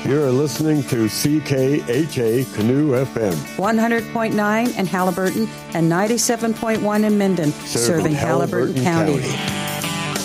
You're listening to CKHA Canoe FM. 100.9 in Halliburton and 97.1 in Minden, serving Halliburton County.